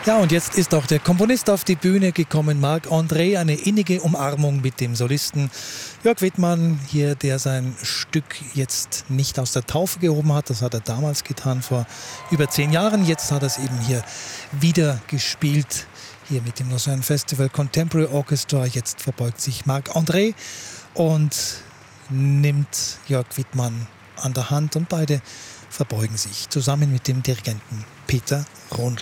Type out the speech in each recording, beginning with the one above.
Ja, und jetzt ist auch der Komponist auf die Bühne gekommen, Marc-André, eine innige Umarmung mit dem Solisten Jörg Wittmann hier, der sein Stück jetzt nicht aus der Taufe gehoben hat. Das hat er damals getan, vor über 10 Jahren. Jetzt hat er es eben hier wieder gespielt, hier mit dem Lausanne Festival Contemporary Orchestra. Jetzt verbeugt sich Marc-André und nimmt Jörg Wittmann an der Hand und beide verbeugen sich zusammen mit dem Dirigenten Peter Rundl.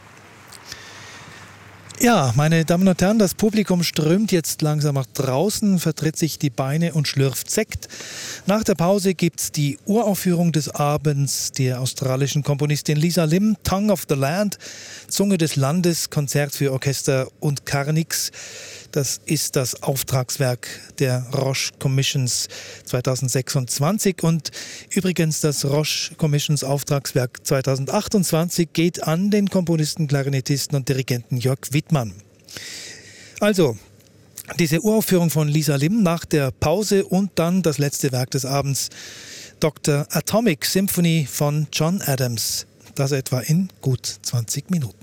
Ja, meine Damen und Herren, das Publikum strömt jetzt langsam nach draußen, vertritt sich die Beine und schlürft Sekt. Nach der Pause gibt es die Uraufführung des Abends der australischen Komponistin Lisa Lim, Tongue of the Land, Zunge des Landes, Konzert für Orchester und Carnix. Das ist das Auftragswerk der Roche Commissions 2026 und übrigens das Roche Commissions Auftragswerk 2028 geht an den Komponisten, Klarinettisten und Dirigenten Jörg Wittmann. Also, diese Uraufführung von Lisa Lim nach der Pause und dann das letzte Werk des Abends, Dr. Atomic Symphony von John Adams. Das etwa in gut 20 Minuten.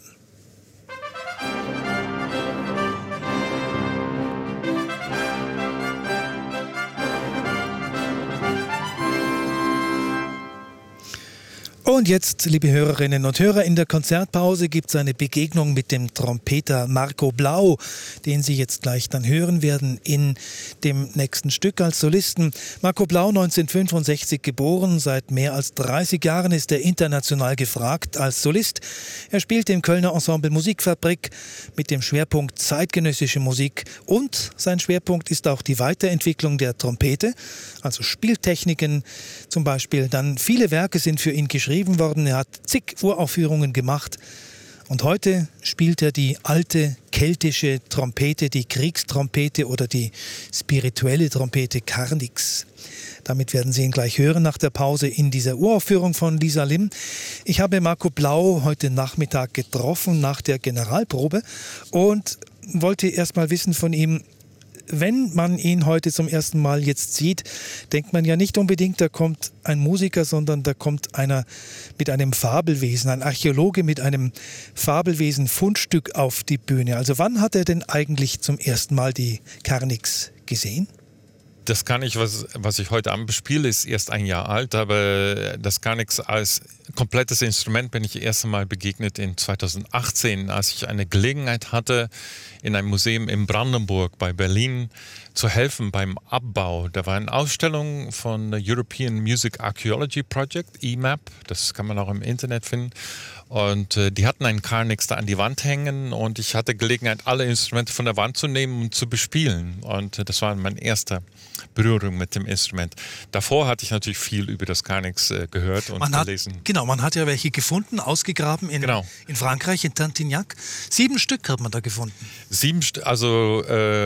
Und jetzt, liebe Hörerinnen und Hörer, in der Konzertpause gibt es eine Begegnung mit dem Trompeter Marco Blau, den Sie jetzt gleich dann hören werden in dem nächsten Stück als Solisten. Marco Blau, 1965 geboren, seit mehr als 30 Jahren ist er international gefragt als Solist. Er spielt im Kölner Ensemble Musikfabrik mit dem Schwerpunkt zeitgenössische Musik und sein Schwerpunkt ist auch die Weiterentwicklung der Trompete, also Spieltechniken zum Beispiel. Dann viele Werke sind für ihn geschrieben worden. Er hat zig Uraufführungen gemacht und heute spielt er die alte keltische Trompete, die Kriegstrompete oder die spirituelle Trompete Carnix. Damit werden Sie ihn gleich hören nach der Pause in dieser Uraufführung von Lisa Lim. Ich habe Marco Blau heute Nachmittag getroffen nach der Generalprobe und wollte erst mal wissen von ihm, wenn man ihn heute zum ersten Mal jetzt sieht, denkt man ja nicht unbedingt, da kommt ein Musiker, sondern da kommt einer mit einem Fabelwesen, ein Archäologe mit einem Fabelwesen-Fundstück auf die Bühne. Also wann hat er denn eigentlich zum ersten Mal die Carnix gesehen? Das Carnix, was ich heute Abend bespiele, ist erst 1 Jahr alt, aber das Carnix als komplettes Instrument bin ich das erste Mal begegnet in 2018, als ich eine Gelegenheit hatte, in einem Museum in Brandenburg bei Berlin zu helfen beim Abbau. Da war eine Ausstellung von der European Music Archaeology Project, EMAP, das kann man auch im Internet finden. Und die hatten einen Carnix da an die Wand hängen und ich hatte Gelegenheit, alle Instrumente von der Wand zu nehmen und zu bespielen. Und das war meine erste Berührung mit dem Instrument. Davor hatte ich natürlich viel über das Carnix gehört und gelesen. Genau, man hat ja welche gefunden, ausgegraben in Frankreich, in Tintignac. 7 Stück hat man da gefunden. 7 Stück, also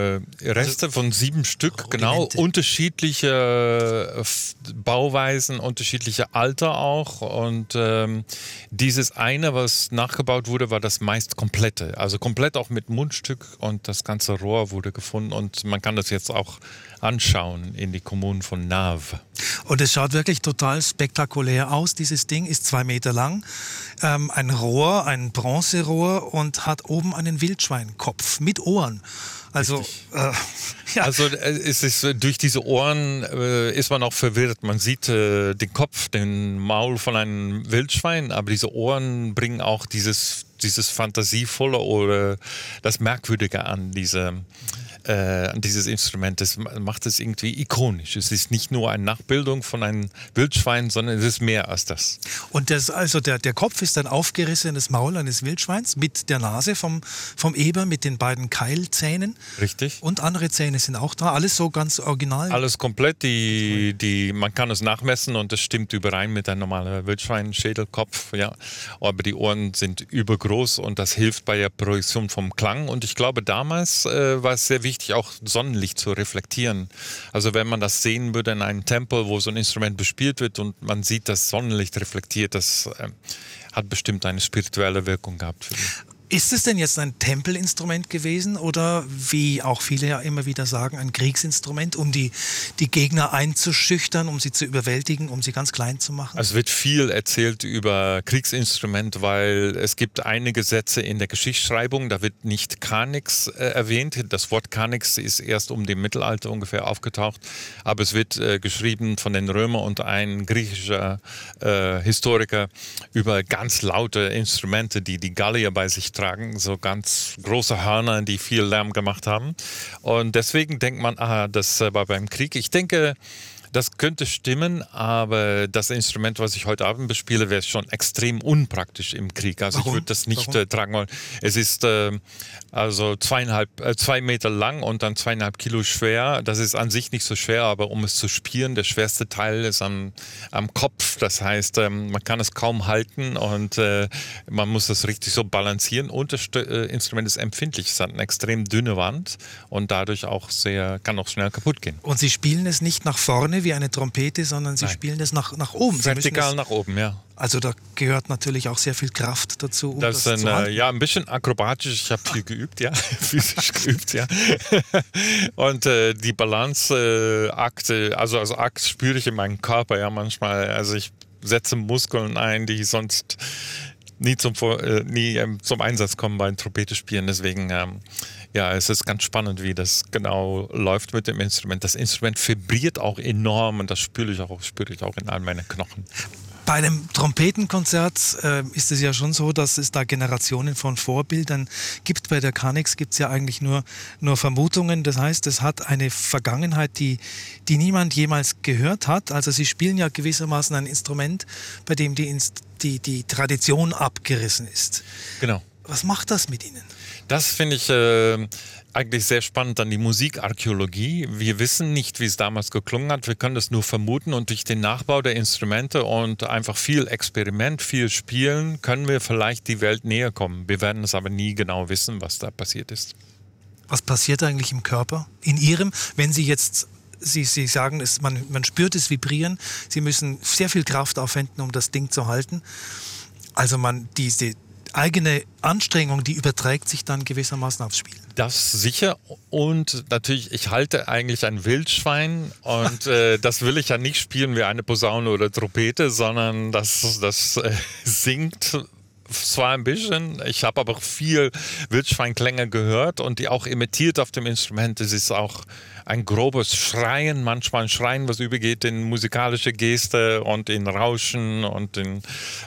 Reste von 7 Stück, genau. Unterschiedliche Bauweisen, unterschiedliche Alter auch. Und dieses eine, was nachgebaut wurde, war das meist komplette. Also komplett auch mit Mundstück und das ganze Rohr wurde gefunden. Und man kann das jetzt auch anschauen in die Kommune von Naves. Und es schaut wirklich total spektakulär aus. Dieses Ding ist 2 Meter lang, ein Rohr, ein Bronzerohr und hat oben einen Wildschweinkopf mit Ohren. Also, ja. Also es ist, durch diese Ohren ist man auch verwirrt. Man sieht den Kopf, den Maul von einem Wildschwein, aber diese Ohren bringen auch dieses Fantasievolle oder das Merkwürdige an dieses Instrument. Das macht es irgendwie ikonisch. Es ist nicht nur eine Nachbildung von einem Wildschwein, sondern es ist mehr als das. Und der Kopf ist ein aufgerissenes Maul eines Wildschweins mit der Nase vom Eber, mit den beiden Keilzähnen. Richtig. Und andere Zähne sind auch da. Alles so ganz original. Alles komplett. Man kann es nachmessen und es stimmt überein mit einem normalen Wildschweinschädelkopf. Ja. Aber die Ohren sind übergroß und das hilft bei der Projektion vom Klang. Und ich glaube, damals war es sehr wichtig, auch Sonnenlicht zu reflektieren. Also wenn man das sehen würde in einem Tempel, wo so ein Instrument bespielt wird und man sieht, das Sonnenlicht reflektiert, das hat bestimmt eine spirituelle Wirkung gehabt für die. Ist es denn jetzt ein Tempelinstrument gewesen oder, wie auch viele ja immer wieder sagen, ein Kriegsinstrument, um die Gegner einzuschüchtern, um sie zu überwältigen, um sie ganz klein zu machen? Es wird viel erzählt über Kriegsinstrument, weil es gibt einige Sätze in der Geschichtsschreibung, da wird nicht Kanix erwähnt. Das Wort Kanix ist erst um dem Mittelalter ungefähr aufgetaucht, aber es wird geschrieben von den Römern und ein griechischer Historiker über ganz laute Instrumente, die Gallier bei sich tragen, so ganz große Hörner, die viel Lärm gemacht haben. Und deswegen denkt man, das war beim Krieg. Ich denke, das könnte stimmen, aber das Instrument, was ich heute Abend bespiele, wäre schon extrem unpraktisch im Krieg. Also Warum? Ich würde das nicht tragen wollen. Es ist also 2 Meter lang und dann 2,5 Kilo schwer. Das ist an sich nicht so schwer, aber um es zu spielen, der schwerste Teil ist am Kopf. Das heißt, man kann es kaum halten und man muss das richtig so balancieren. Und das Instrument ist empfindlich. Es hat eine extrem dünne Wand und dadurch kann auch schnell kaputt gehen. Und Sie spielen es nicht nach vorne wie eine Trompete, sondern Sie spielen es nach oben. Vertikal nach oben, ja. Also da gehört natürlich auch sehr viel Kraft dazu, um das zu halten. Ja, ein bisschen akrobatisch. Ich habe viel geübt, ja, physisch geübt, ja. Und die Balanceakt, also als Akt spüre ich in meinem Körper ja manchmal. Also ich setze Muskeln ein, die sonst nie zum Einsatz kommen beim Trompete spielen. Deswegen ja, es ist ganz spannend, wie das genau läuft mit dem Instrument. Das Instrument vibriert auch enorm und das spüre ich auch in all meinen Knochen. Bei einem Trompetenkonzert ist es ja schon so, dass es da Generationen von Vorbildern gibt. Bei der Kanix gibt es ja eigentlich nur Vermutungen. Das heißt, es hat eine Vergangenheit, die niemand jemals gehört hat. Also Sie spielen ja gewissermaßen ein Instrument, bei dem die Tradition abgerissen ist. Genau. Was macht das mit Ihnen? Das finde ich eigentlich sehr spannend an die Musikarchäologie. Wir wissen nicht, wie es damals geklungen hat. Wir können das nur vermuten und durch den Nachbau der Instrumente und einfach viel Experiment, viel Spielen, können wir vielleicht die Welt näher kommen. Wir werden es aber nie genau wissen, was da passiert ist. Was passiert eigentlich im Körper? In Ihrem, wenn Sie jetzt... Sie sagen, man spürt es vibrieren. Sie müssen sehr viel Kraft aufwenden, um das Ding zu halten. Also diese eigene Anstrengung, die überträgt sich dann gewissermaßen aufs Spiel. Das sicher und natürlich, ich halte eigentlich ein Wildschwein und das will ich ja nicht spielen wie eine Posaune oder Trompete, sondern das singt zwar ein bisschen, ich habe aber viel Wildschweinklänge gehört und die auch imitiert auf dem Instrument. Es ist auch ein grobes Schreien, manchmal ein Schreien, was übergeht in musikalische Geste und in Rauschen und in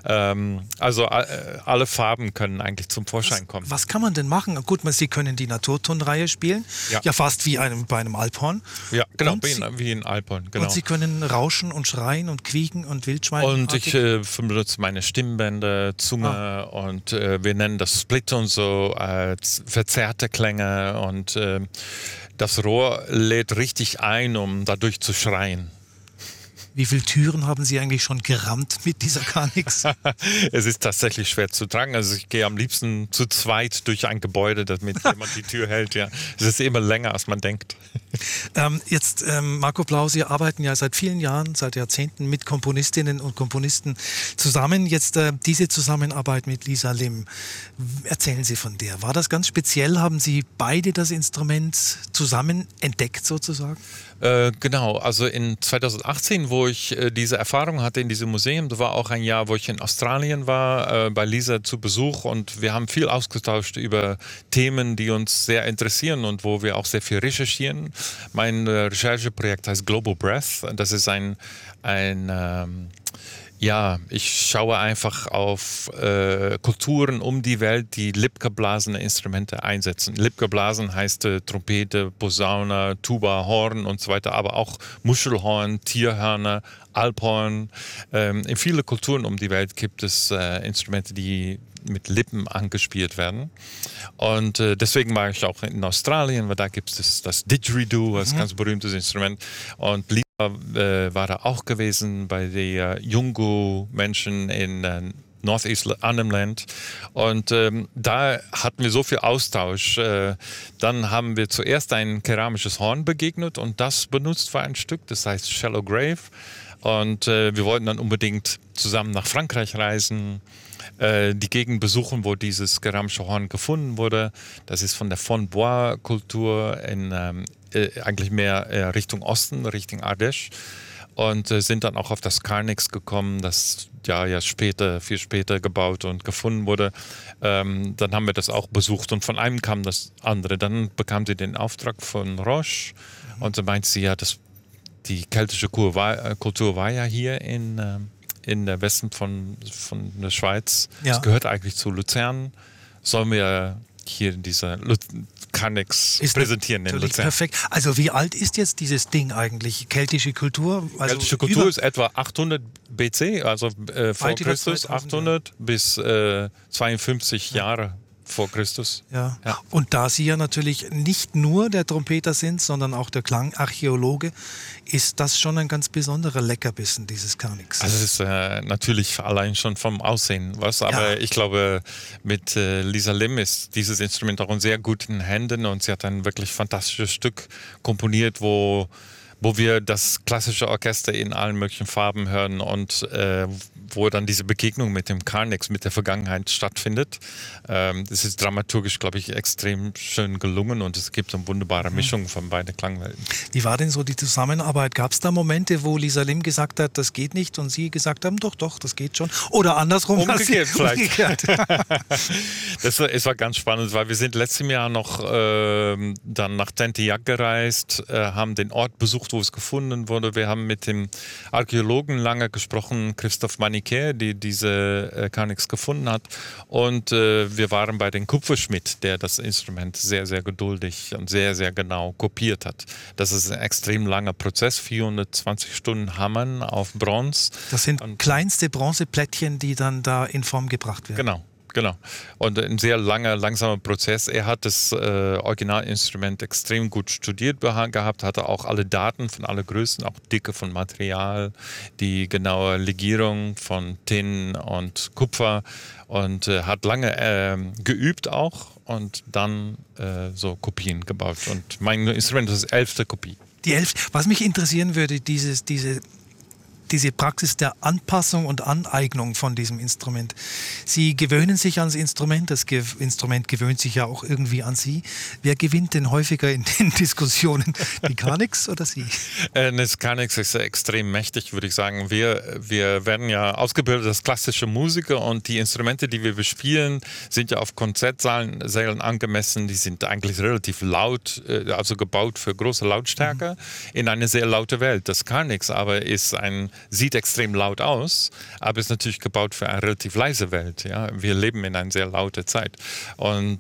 alle Farben können eigentlich zum Vorschein kommen. Was kann man denn machen? Gut, Sie können die Naturtonreihe spielen, ja fast wie bei einem Alphorn. Ja, genau, wie ein Alphorn, genau. Und Sie können rauschen und schreien und quieken und Wildschwein. Und ich benutze meine Stimmbänder, Zunge und wir nennen das Split und so verzerrte Klänge und das Rohr lädt richtig ein, um dadurch zu schreien. Wie viele Türen haben Sie eigentlich schon gerammt mit dieser Kanix? Es ist tatsächlich schwer zu tragen. Also ich gehe am liebsten zu zweit durch ein Gebäude, damit jemand die Tür hält. Ja. Es ist immer länger, als man denkt. Marco Blau, Sie arbeiten ja seit vielen Jahren, seit Jahrzehnten mit Komponistinnen und Komponisten zusammen. Jetzt diese Zusammenarbeit mit Lisa Lim. Erzählen Sie von der. War das ganz speziell? Haben Sie beide das Instrument zusammen entdeckt sozusagen? Genau, also in 2018, wo ich diese Erfahrung hatte in diesem Museum, das war auch ein Jahr, wo ich in Australien war, bei Lisa zu Besuch und wir haben viel ausgetauscht über Themen, die uns sehr interessieren und wo wir auch sehr viel recherchieren. Mein Rechercheprojekt heißt Global Breath. Das ist ich schaue einfach auf Kulturen um die Welt, die lippgeblasene Instrumente einsetzen. Lippgeblasen heißt Trompete, Posaune, Tuba, Horn und so weiter, aber auch Muschelhorn, Tierhörner, Alphorn. In vielen Kulturen um die Welt gibt es Instrumente, die mit Lippen angespielt werden. Und deswegen war ich auch in Australien, weil da gibt es das Didgeridoo, das ganz berühmtes Instrument. Und war da auch gewesen bei den Yungu-Menschen in Northeast Arnhem Land. Und da hatten wir so viel Austausch. Dann haben wir zuerst ein keramisches Horn begegnet und das benutzt für ein Stück, das heißt Shallow Grave. Und wir wollten dann unbedingt zusammen nach Frankreich reisen. die Gegend besuchen, wo dieses keramische Horn gefunden wurde. Das ist von der Font-Bois-Kultur eigentlich mehr Richtung Osten, Richtung Ardèche. Und sind dann auch auf das Carnyx gekommen, das viel später gebaut und gefunden wurde. Dann haben wir das auch besucht und von einem kam das andere. Dann bekam sie den Auftrag von Roche und so meinte sie, die keltische Kultur war ja hier in der Westen von der Schweiz. Es gehört eigentlich zu Luzern. Sollen wir hier diese Carnyx präsentieren in Luzern. Perfekt. Also wie alt ist jetzt dieses Ding eigentlich? Keltische Kultur? Also keltische Kultur ist etwa 800 BC, also vor Christus, 800 bis 52 Jahre vor Christus. Ja. Und da Sie ja natürlich nicht nur der Trompeter sind, sondern auch der Klangarchäologe, ist das schon ein ganz besonderer Leckerbissen, dieses Carnyx. Also es ist natürlich allein schon vom Aussehen was, aber ich glaube, mit Lisa Lim ist dieses Instrument auch in sehr guten Händen und sie hat ein wirklich fantastisches Stück komponiert, wo wir das klassische Orchester in allen möglichen Farben hören und wo dann diese Begegnung mit dem Carnyx, mit der Vergangenheit stattfindet. Das ist dramaturgisch, glaube ich, extrem schön gelungen und es gibt eine wunderbare Mischung von beiden Klangwelten. Wie war denn so die Zusammenarbeit? Gab es da Momente, wo Lisa Lim gesagt hat, das geht nicht und Sie gesagt haben, doch, das geht schon? Oder andersrum? Umgekehrt vielleicht. Es war ganz spannend, weil wir sind letztes Jahr noch dann nach Tentillac gereist, haben den Ort besucht, wo es gefunden wurde. Wir haben mit dem Archäologen lange gesprochen, Christophe Maniquet, die diese Carnyx gefunden hat. Und wir waren bei dem Kupferschmied, der das Instrument sehr, sehr geduldig und sehr, sehr genau kopiert hat. Das ist ein extrem langer Prozess, 420 Stunden Hammern auf Bronze. Das sind kleinste Bronzeplättchen, die dann da in Form gebracht werden. Genau. Und ein sehr langer, langsamer Prozess. Er hat das Originalinstrument extrem gut studiert gehabt, hatte auch alle Daten von allen Größen, auch Dicke von Material, die genaue Legierung von Tin und Kupfer und hat lange geübt auch und dann so Kopien gebaut. Und mein Instrument ist die 11. Kopie. Die 11. Was mich interessieren würde, diese Praxis der Anpassung und Aneignung von diesem Instrument. Sie gewöhnen sich ans Instrument, das Instrument gewöhnt sich ja auch irgendwie an Sie. Wer gewinnt denn häufiger in den Diskussionen, die Carnyx oder Sie? Das Carnyx ist extrem mächtig, würde ich sagen. Wir werden ja ausgebildet als klassische Musiker und die Instrumente, die wir bespielen, sind ja auf Konzertsälen angemessen. Die sind eigentlich relativ laut, also gebaut für große Lautstärke in eine sehr laute Welt. Das Carnyx aber sieht extrem laut aus, aber ist natürlich gebaut für eine relativ leise Welt. Ja? Wir leben in einer sehr lauten Zeit. Und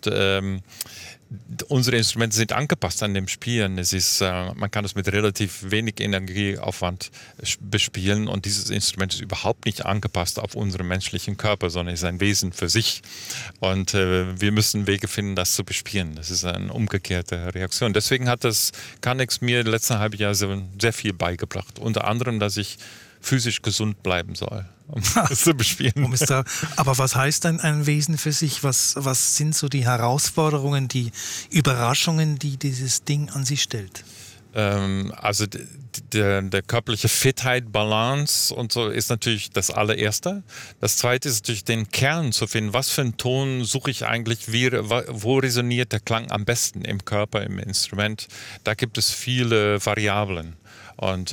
unsere Instrumente sind angepasst an dem Spielen. Man kann es mit relativ wenig Energieaufwand bespielen und dieses Instrument ist überhaupt nicht angepasst auf unseren menschlichen Körper, sondern ist ein Wesen für sich. Und wir müssen Wege finden, das zu bespielen. Das ist eine umgekehrte Reaktion. Deswegen hat das Carnyx mir im letzten halben Jahr sehr viel beigebracht. Unter anderem, dass ich physisch gesund bleiben soll, um das zu bespielen. Aber was heißt denn ein Wesen für sich? Was sind so die Herausforderungen, die Überraschungen, die dieses Ding an Sie stellt? Also der körperliche Fitheit, Balance und so ist natürlich das allererste. Das zweite ist natürlich den Kern zu finden. Was für einen Ton suche ich eigentlich? Wo resoniert der Klang am besten im Körper, im Instrument? Da gibt es viele Variablen. Und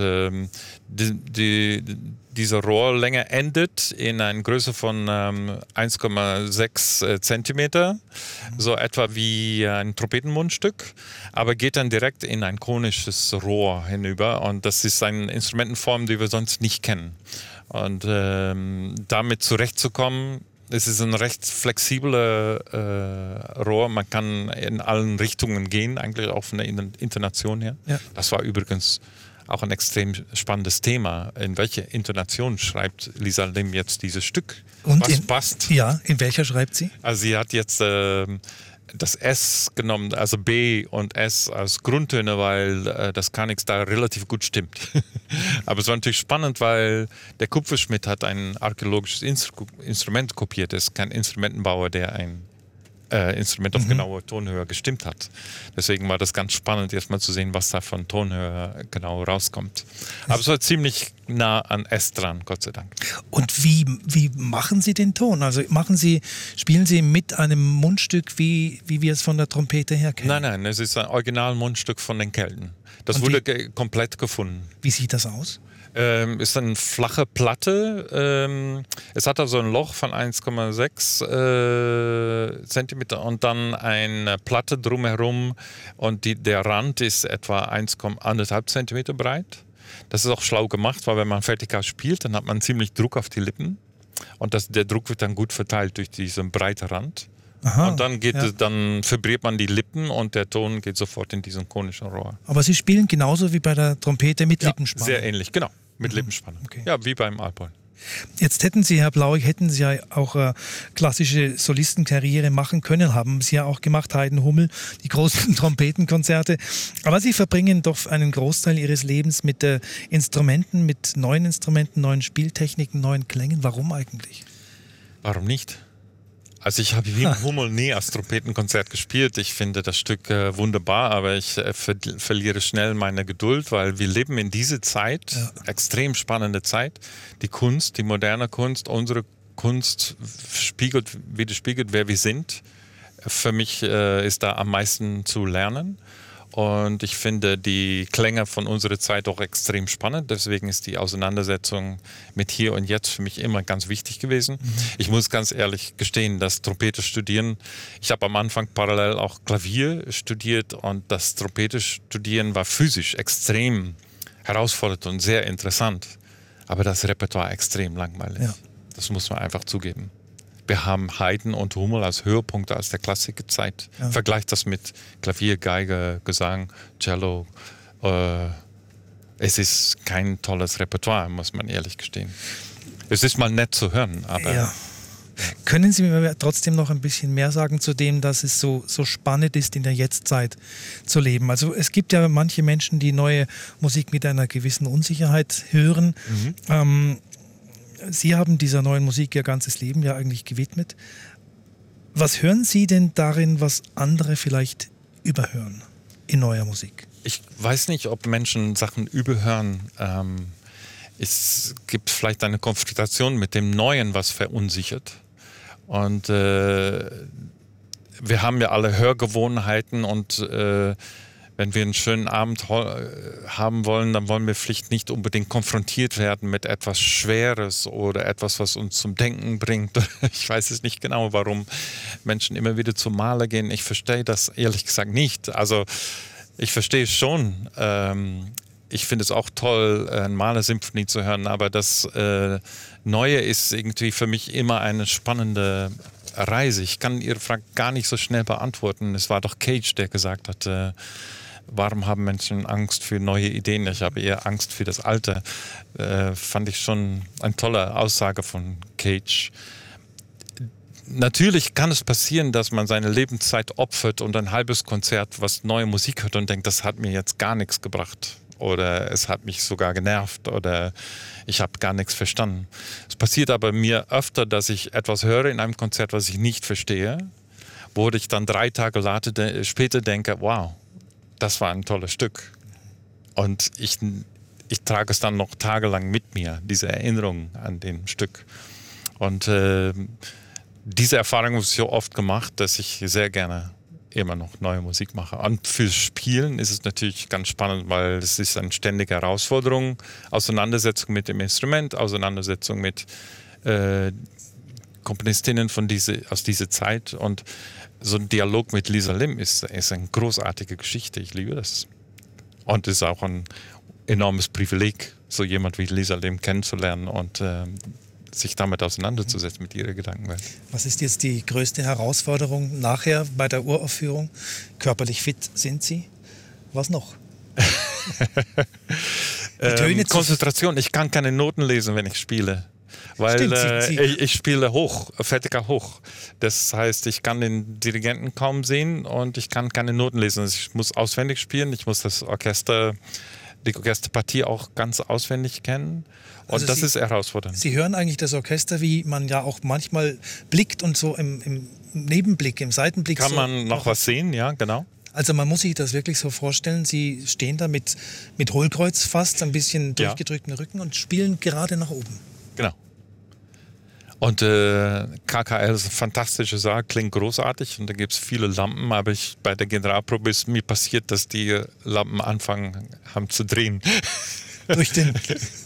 diese Rohrlänge endet in einer Größe von 1,6 Zentimeter, so etwa wie ein Trompetenmundstück, aber geht dann direkt in ein konisches Rohr hinüber. Und das ist eine Instrumentenform, die wir sonst nicht kennen. Und damit zurechtzukommen, es ist ein recht flexibler Rohr. Man kann in allen Richtungen gehen, eigentlich auch von der Intonation her. Ja. Das war übrigens auch ein extrem spannendes Thema. In welche Intonation schreibt Lisa Lim jetzt dieses Stück? Und was passt? Ja, in welcher schreibt sie? Also sie hat jetzt das S genommen, also B und S als Grundtöne, weil das Carnyx da relativ gut stimmt. Aber es war natürlich spannend, weil der Kupferschmied hat ein archäologisches Instrument kopiert. Er ist kein Instrumentenbauer, der ein Instrument auf genaue Tonhöhe gestimmt hat. Deswegen war das ganz spannend, erstmal zu sehen, was da von Tonhöhe genau rauskommt. Aber es war ziemlich nah an S dran, Gott sei Dank. Und wie machen Sie den Ton? Also spielen Sie mit einem Mundstück, wie wir es von der Trompete her kennen? Nein, es ist ein Originalmundstück von den Kelten. Das wurde komplett gefunden. Wie sieht das aus? Ist eine flache Platte. Es hat also ein Loch von 1,6 Zentimeter und dann eine Platte drumherum und der Rand ist etwa 1,5 Zentimeter breit. Das ist auch schlau gemacht, weil wenn man vertikal spielt, dann hat man ziemlich Druck auf die Lippen und der Druck wird dann gut verteilt durch diesen breiten Rand. Aha, und dann dann vibriert man die Lippen und der Ton geht sofort in diesen konischen Rohr. Aber Sie spielen genauso wie bei der Trompete mit Lippenspannung? Sehr ähnlich, genau. Mit Lippenspannung. Okay. Ja, wie beim Alphorn. Jetzt hätten Sie, Herr Blau, ja auch klassische Solistenkarriere machen können, haben Sie ja auch gemacht, Haydn, Hummel, die großen Trompetenkonzerte. Aber Sie verbringen doch einen Großteil Ihres Lebens mit Instrumenten, mit neuen Instrumenten, neuen Spieltechniken, neuen Klängen. Warum eigentlich? Warum nicht? Also ich habe wie Hummel nie als Trompetenkonzert gespielt. Ich finde das Stück wunderbar, aber ich verliere schnell meine Geduld, weil wir leben in dieser Zeit, extrem spannende Zeit. Die Kunst, die moderne Kunst, unsere Kunst widerspiegelt, wer wir sind. Für mich ist da am meisten zu lernen. Und ich finde die Klänge von unserer Zeit auch extrem spannend. Deswegen ist die Auseinandersetzung mit Hier und Jetzt für mich immer ganz wichtig gewesen. Ich muss ganz ehrlich gestehen, das Trompete studieren, ich habe am Anfang parallel auch Klavier studiert und das Trompete studieren war physisch extrem herausfordernd und sehr interessant. Aber das Repertoire extrem langweilig. Ja. Das muss man einfach zugeben. Wir haben Haydn und Hummel als Höhepunkte aus der Klassikezeit. Ja. Vergleicht das mit Klavier, Geige, Gesang, Cello. Es ist kein tolles Repertoire, muss man ehrlich gestehen. Es ist mal nett zu hören, aber... Ja. Können Sie mir trotzdem noch ein bisschen mehr sagen zu dem, dass es so spannend ist, in der Jetztzeit zu leben? Also es gibt ja manche Menschen, die neue Musik mit einer gewissen Unsicherheit hören. Sie haben dieser neuen Musik Ihr ganzes Leben ja eigentlich gewidmet. Was hören Sie denn darin, was andere vielleicht überhören in neuer Musik? Ich weiß nicht, ob Menschen Sachen überhören. Es gibt vielleicht eine Konfrontation mit dem Neuen, was verunsichert. Und wir haben ja alle Hörgewohnheiten und wenn wir einen schönen Abend haben wollen, dann wollen wir vielleicht nicht unbedingt konfrontiert werden mit etwas Schweres oder etwas, was uns zum Denken bringt. Ich weiß es nicht genau, warum Menschen immer wieder zum Maler gehen. Ich verstehe das ehrlich gesagt nicht. Also ich verstehe es schon. Ich finde es auch toll, eine Malersymphonie zu hören, aber das Neue ist irgendwie für mich immer eine spannende Reise. Ich kann Ihre Frage gar nicht so schnell beantworten. Es war doch Cage, der gesagt hat, warum haben Menschen Angst für neue Ideen? Ich habe eher Angst für das Alte. Fand ich schon eine tolle Aussage von Cage. Natürlich kann es passieren, dass man seine Lebenszeit opfert und ein halbes Konzert, was neue Musik hört und denkt, das hat mir jetzt gar nichts gebracht. Oder es hat mich sogar genervt oder ich habe gar nichts verstanden. Es passiert aber mir öfter, dass ich etwas höre in einem Konzert, was ich nicht verstehe, wo ich dann 3 Tage später denke, wow, das war ein tolles Stück. Und ich trage es dann noch tagelang mit mir, diese Erinnerung an dem Stück. Und diese Erfahrung habe ich so oft gemacht, dass ich sehr gerne immer noch neue Musik mache. Und fürs Spielen ist es natürlich ganz spannend, weil es ist eine ständige Herausforderung, Auseinandersetzung mit dem Instrument, Auseinandersetzung mit Komponistinnen aus dieser Zeit und so ein Dialog mit Lisa Lim ist eine großartige Geschichte. Ich liebe das. Und es ist auch ein enormes Privileg, so jemand wie Lisa Lim kennenzulernen und sich damit auseinanderzusetzen mit ihrer Gedankenwelt. Was ist jetzt die größte Herausforderung nachher bei der Uraufführung? Körperlich fit sind Sie? Was noch? Konzentration. Ich kann keine Noten lesen, wenn ich spiele. Weil ich spiele hoch, vertikal hoch. Das heißt, ich kann den Dirigenten kaum sehen und ich kann keine Noten lesen. Also ich muss auswendig spielen, ich muss die Orchesterpartie auch ganz auswendig kennen. Und also ist herausfordernd. Sie hören eigentlich das Orchester, wie man ja auch manchmal blickt und so im Nebenblick, im Seitenblick. Kann man noch was sehen, ja, genau. Also man muss sich das wirklich so vorstellen, Sie stehen da mit Hohlkreuz fast, ein bisschen durchgedrückten Rücken und spielen gerade nach oben. Genau. Und KKL ist ein fantastischer Saal, klingt großartig und da gibt es viele Lampen, aber bei der Generalprobe ist mir passiert, dass die Lampen anfangen haben zu drehen. Durch den...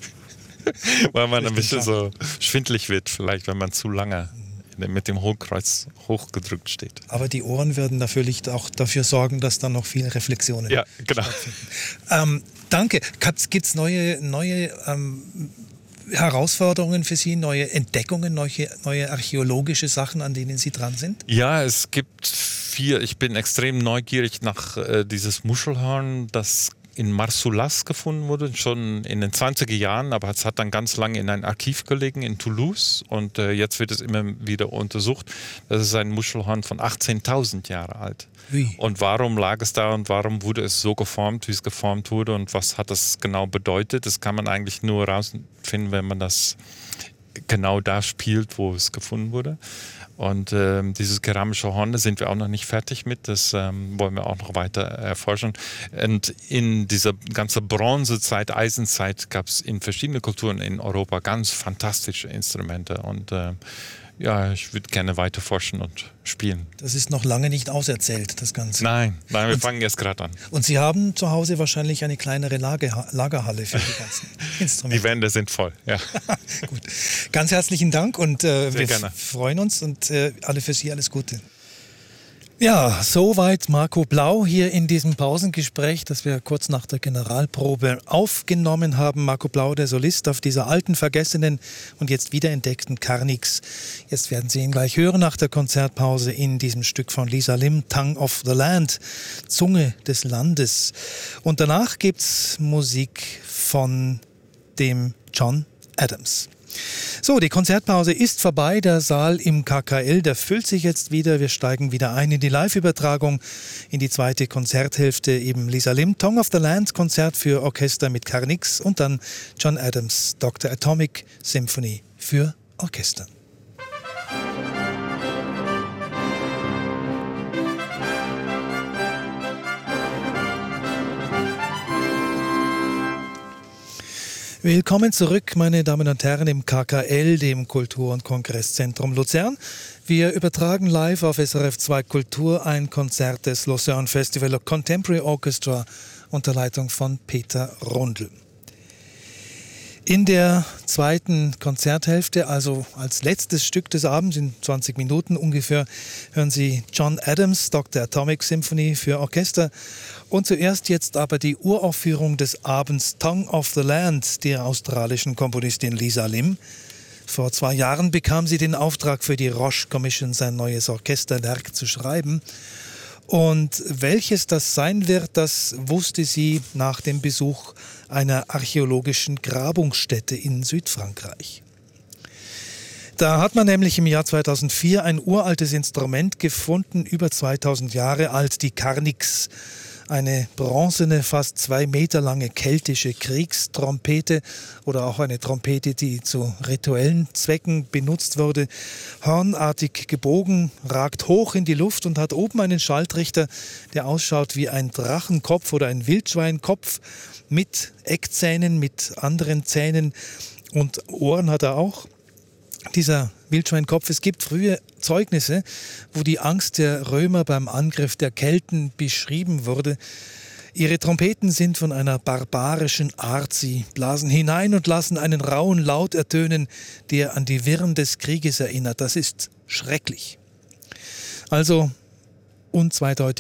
Weil man ein bisschen so schwindelig wird, vielleicht, wenn man zu lange mit dem Hohlkreuz hochgedrückt steht. Aber die Ohren werden natürlich auch dafür sorgen, dass dann noch viele Reflexionen stattfinden. Danke. Gibt es neue Herausforderungen für Sie, neue Entdeckungen, neue archäologische Sachen, an denen Sie dran sind? Ja, es gibt ich bin extrem neugierig nach dieses Muschelhorn, das in Marsoulas gefunden wurde, schon in den 20er Jahren, aber es hat dann ganz lange in einem Archiv gelegen in Toulouse und jetzt wird es immer wieder untersucht. Das ist ein Muschelhorn von 18.000 Jahre alt. Wie? Und warum lag es da und warum wurde es so geformt, wie es geformt wurde und was hat das genau bedeutet? Das kann man eigentlich nur herausfinden, wenn man das genau da spielt, wo es gefunden wurde. Und dieses keramische Horn, da sind wir auch noch nicht fertig mit. Das wollen wir auch noch weiter erforschen. Und in dieser ganzen Bronzezeit, Eisenzeit gab es in verschiedenen Kulturen in Europa ganz fantastische Instrumente. Und ich würde gerne weiter forschen und spielen. Das ist noch lange nicht auserzählt, das Ganze. Nein, wir fangen jetzt gerade an. Und Sie haben zu Hause wahrscheinlich eine kleinere Lagerhalle für die ganzen Instrumente. Die Wände sind voll, ja. Gut. Ganz herzlichen Dank und wir gerne. freuen uns und alle für Sie alles Gute. Ja, soweit Marco Blau hier in diesem Pausengespräch, das wir kurz nach der Generalprobe aufgenommen haben. Marco Blau, der Solist auf dieser alten, vergessenen und jetzt wiederentdeckten Carnix. Jetzt werden Sie ihn gleich hören nach der Konzertpause in diesem Stück von Lisa Lim, Tongue of the Land, Zunge des Landes. Und danach gibt's Musik von dem John Adams. So, die Konzertpause ist vorbei. Der Saal im KKL, der füllt sich jetzt wieder. Wir steigen wieder ein in die Live-Übertragung, in die zweite Konzerthälfte. Eben Lisa Lim, Tongue of the Land, Konzert für Orchester mit Carnix und dann John Adams, Dr. Atomic Symphony für Orchester. Willkommen zurück, meine Damen und Herren, im KKL, dem Kultur- und Kongresszentrum Luzern. Wir übertragen live auf SRF 2 Kultur ein Konzert des Lucerne Festival of Contemporary Orchestra unter Leitung von Peter Rundl. In der zweiten Konzerthälfte, also als letztes Stück des Abends, in 20 Minuten ungefähr, hören Sie John Adams, Dr. Atomic Symphony für Orchester. Und zuerst jetzt aber die Uraufführung des Abends Tongue of the Land der australischen Komponistin Lisa Lim. Vor 2 Jahren bekam sie den Auftrag für die Roche Commission, sein neues Orchesterwerk zu schreiben. Und welches das sein wird, das wusste sie nach dem Besuch einer archäologischen Grabungsstätte in Südfrankreich. Da hat man nämlich im Jahr 2004 ein uraltes Instrument gefunden, über 2000 Jahre alt, die Carnix. Eine bronzene, fast 2 Meter lange keltische Kriegstrompete oder auch eine Trompete, die zu rituellen Zwecken benutzt wurde. Hornartig gebogen, ragt hoch in die Luft und hat oben einen Schalltrichter, der ausschaut wie ein Drachenkopf oder ein Wildschweinkopf mit Eckzähnen, mit anderen Zähnen und Ohren hat er auch. Dieser Wildschweinkopf. Es gibt frühe Zeugnisse, wo die Angst der Römer beim Angriff der Kelten beschrieben wurde. Ihre Trompeten sind von einer barbarischen Art. Sie blasen hinein und lassen einen rauen Laut ertönen, der an die Wirren des Krieges erinnert. Das ist schrecklich. Also unzweideutig